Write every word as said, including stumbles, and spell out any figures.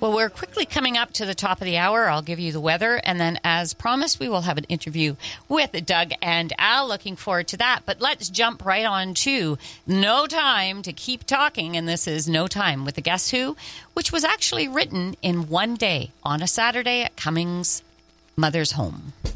Well, we're quickly coming up to the top of the hour. I'll give you the weather. And then, as promised, we will have an interview with Doug and Al. Looking forward to that. But let's jump right on to No Time to Keep Talking. And this is No Time with the Guess Who, which was actually written in one day on a Saturday at Cummings' mother's home.